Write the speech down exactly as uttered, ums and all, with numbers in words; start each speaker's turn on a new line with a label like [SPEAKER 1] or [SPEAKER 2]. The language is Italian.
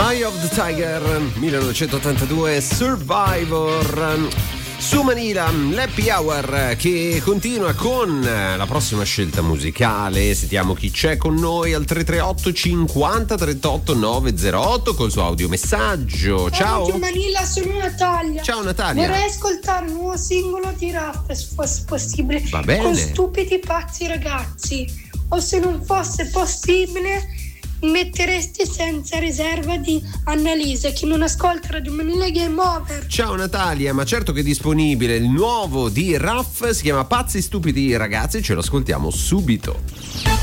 [SPEAKER 1] Eye of the Tiger, millenovecentottantadue, Survivor. Su Manila, l'Happy Hour che continua con la prossima scelta musicale. Sentiamo chi c'è con noi al tre tre otto cinquanta trentotto novecentotto col suo audiomessaggio. Ciao.
[SPEAKER 2] Ciao Manila, sono Natalia.
[SPEAKER 1] Ciao Natalia.
[SPEAKER 2] Vorrei ascoltare il nuovo singolo di Raff, se fosse possibile.
[SPEAKER 1] Va bene.
[SPEAKER 2] Con Stupidi Pazzi Ragazzi. O se non fosse possibile, metteresti Senza Riserva di Annalisa. Chi non ascolta Radio Manila Game Over.
[SPEAKER 1] Ciao Natalia, ma certo che è disponibile il nuovo di Raff, si chiama Pazzi Stupidi Ragazzi, ce lo ascoltiamo subito.